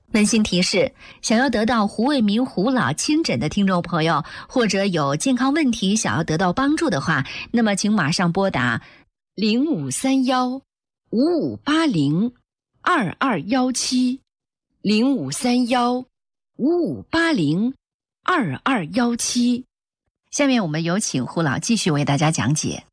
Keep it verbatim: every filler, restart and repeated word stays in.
温馨提示：想要得到胡卫民胡老亲诊的听众朋友，或者有健康问题想要得到帮助的话，那么请马上拨打零五三幺五五八零二二幺七零五三幺五五八零二二幺七。下面我们有请胡老继续为大家讲解。